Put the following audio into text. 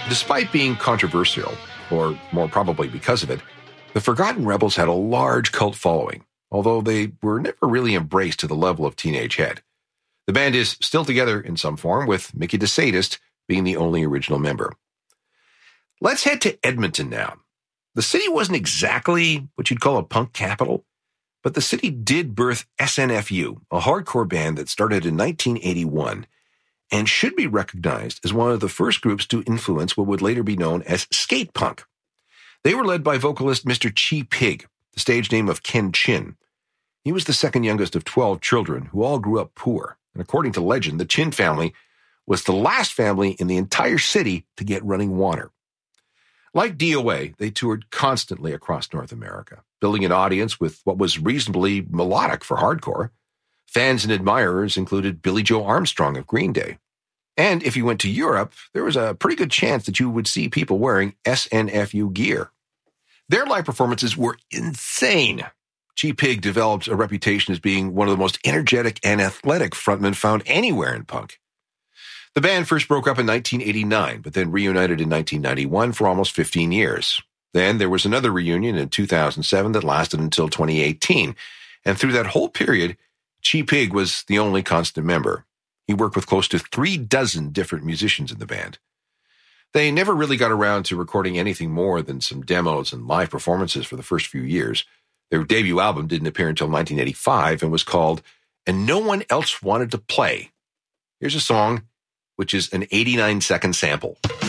Despite being controversial, or more probably because of it, the Forgotten Rebels had a large cult following, although they were never really embraced to the level of Teenage Head. The band is still together in some form, with Mickey DeSadist being the only original member. Let's head to Edmonton now. The city wasn't exactly what you'd call a punk capital, but the city did birth SNFU, a hardcore band that started in 1981 and should be recognized as one of the first groups to influence what would later be known as skate punk. They were led by vocalist Mr. Chi Pig, the stage name of Ken Chin. He was the second youngest of 12 children who all grew up poor, and according to legend, the Chin family was the last family in the entire city to get running water. Like DOA, they toured constantly across North America, building an audience with what was reasonably melodic for hardcore. Fans and admirers included Billy Joe Armstrong of Green Day. And if you went to Europe, there was a pretty good chance that you would see people wearing SNFU gear. Their live performances were insane. Chi Pig developed a reputation as being one of the most energetic and athletic frontmen found anywhere in punk. The band first broke up in 1989, but then reunited in 1991 for almost 15 years. Then there was another reunion in 2007 that lasted until 2018. And through that whole period, Chi Pig was the only constant member. He worked with close to 36 different musicians in the band. They never really got around to recording anything more than some demos and live performances for the first few years. Their debut album didn't appear until 1985 and was called And No One Else Wanted to Play. Here's a song, which is an 89-second sample.